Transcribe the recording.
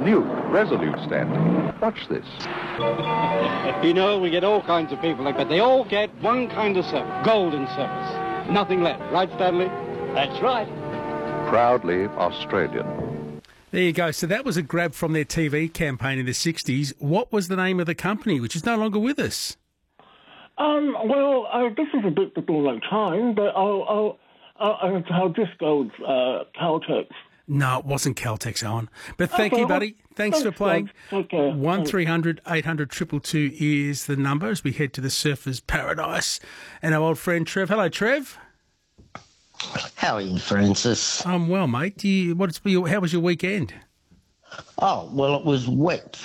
new, resolute standing. Watch this. You know, we get all kinds of people, but they all get one kind of service, golden service. Nothing less. Right, Stanley? That's right. Proudly Australian. There you go. So that was a grab from their TV campaign in the 60s. What was the name of the company, which is no longer with us? This is a bit before my time, but I'll just go Caltex. No, it wasn't Caltex, Owen. But thank you, buddy. Thanks for playing. Okay. 1300 800 222 is the number as we head to the Surfers Paradise. And our old friend Trev. Hello, Trev. How are you, Francis? I'm well, mate. How was your weekend? Oh, well, it was wet